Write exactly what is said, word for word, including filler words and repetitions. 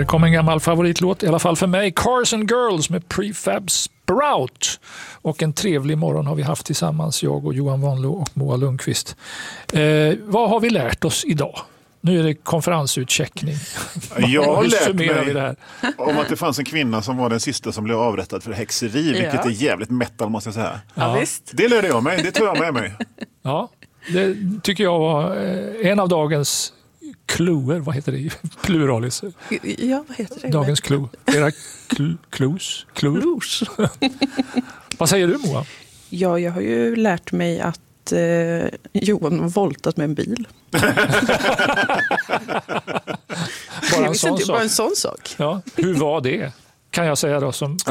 Här kommer en gammal favoritlåt, i alla fall för mig. Cars and Girls med Prefab Sprout. Och en trevlig morgon har vi haft tillsammans, jag och Johan Wanlo och Moa Lundqvist. Eh, vad har vi lärt oss idag? Nu är det konferensutcheckning. Jag har lärt mig mig det här? om att det fanns en kvinna som var den sista som blev avrättad för häxeri, vilket ja. är jävligt metal måste jag säga. Ja, visst. Det lärde jag mig, det tog jag med mig. Ja, det tycker jag var en av dagens cluer, vad heter det? Pluralis. Ja, vad heter det? Dagens clue. Era cl- clues? Clues. Vad säger du, Moa? Ja, jag har ju lärt mig att eh, Johan har voltat med en bil. bara, en sån inte, sak. bara en sån sak. Ja, hur var det? Kan jag säga då som